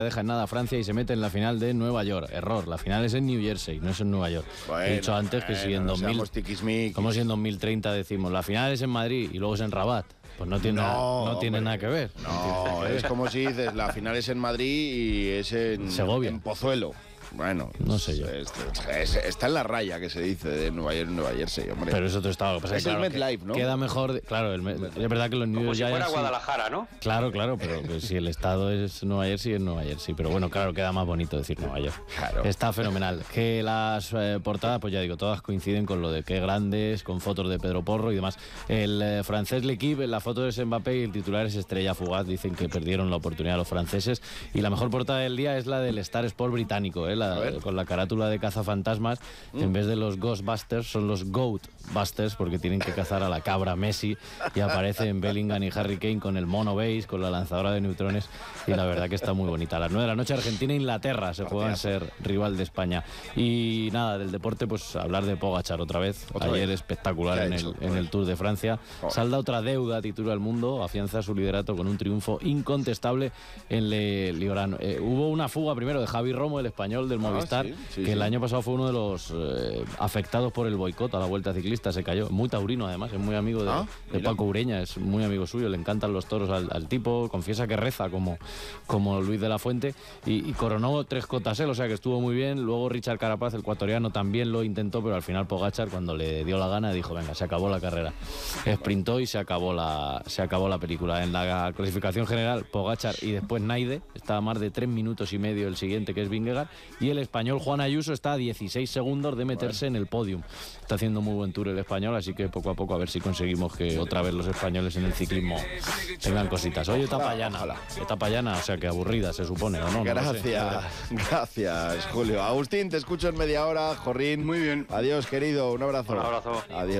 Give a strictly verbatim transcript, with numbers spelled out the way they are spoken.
deja en nada a Francia y se mete en la final de Nueva York. Error, la final es en New Jersey, no es en Nueva York. Bueno, He dicho antes que bueno, si en no dos mil, tiquismiquis. como si en dos mil treinta decimos, la final es en Madrid y luego es en Rabat. Pues no tiene, No, nada, no tiene hombre, nada que ver. No, no tiene nada que es ver. como si dices, la final es en Madrid y es en Segovia. en Pozuelo. Bueno, No sé yo. es- es- está en la raya que se dice de Nueva York, Nueva Jersey, hombre. Pero es otro estado. Lo que pasa Es que, el claro, MetLife, que ¿no? Queda mejor. de- claro, el, Met- es verdad que los New Como York si fuera Giants sí- Guadalajara, ¿no? Claro, claro, pero que si el estado es Nueva Jersey, es Nueva Jersey. Pero bueno, claro, queda más bonito decir Nueva York. Claro. Está fenomenal. Que las eh, portadas, pues ya digo, todas coinciden con lo de qué grandes, con fotos de Pedro Porro y demás. El eh, francés L'Equipe, la foto es Mbappé y el titular es Estrella Fugaz. Dicen que perdieron la oportunidad los franceses. Y la mejor portada del día es la del Star Sport británico, ¿eh? La- A ver. con la carátula de cazafantasmas. Mm. En vez de los Ghostbusters, son los Goatbusters, porque tienen que cazar a la cabra Messi. Y aparecen Bellingham y Harry Kane con el mono base, con la lanzadora de neutrones. Y la verdad que está muy bonita. A las nueve de la noche, Argentina e Inglaterra se juegan ser rival de España. Y nada, del deporte, pues hablar de Pogačar otra vez. ¿Otra Ayer vez? espectacular ¿Qué ha en hecho? el, en el Tour de Francia. Joder. Salda otra deuda, titula El Mundo, afianza su liderato con un triunfo incontestable en Le Liorano. Eh, hubo una fuga primero de Javi Romo, el español del Movistar, sí, sí, que sí. el año pasado fue uno de los eh, afectados por el boicot a la Vuelta Ciclista, se cayó. Muy taurino además, es muy amigo de, Ah, de mira. Paco Ureña, es muy amigo suyo, le encantan los toros al, al tipo, confiesa que reza como, como Luis de la Fuente y, y coronó tres cotas él, o sea que estuvo muy bien. Luego Richard Carapaz, el ecuatoriano, también lo intentó, pero al final Pogačar, cuando le dio la gana, dijo, venga, se acabó la carrera. Sprintó y se acabó la, se acabó la película. En la clasificación general, Pogačar y después Naide, está a más de tres minutos y medio el siguiente, que es Vingegaard, y el español Juan Ayuso está a dieciséis segundos de meterse en el podium. Está haciendo muy buen tour el español, así que poco a poco a ver si conseguimos que otra vez los españoles en el ciclismo tengan cositas. Hoy etapa llana, Ojalá. etapa llana, o sea que aburrida se supone, ¿o no? No lo sé. Gracias, gracias, Julio. Agustín, te escucho en media hora. Jorrín. Muy bien. Adiós, querido. Un abrazo. Un abrazo. Adiós.